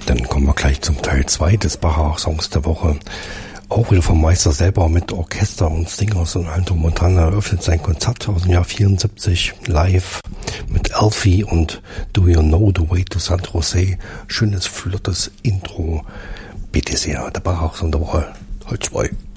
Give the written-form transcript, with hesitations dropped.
Dann kommen wir gleich zum Teil 2 des Bach-Songs der Woche. Auch wieder vom Meister selber mit Orchester und Singers und allem drum und dran. Er eröffnet sein Konzert aus dem Jahr 74 live mit Alfie und Do You Know the Way to San Jose. Schönes, flottes Intro. Bitte sehr, der Bach-Song der Woche. Halt 2.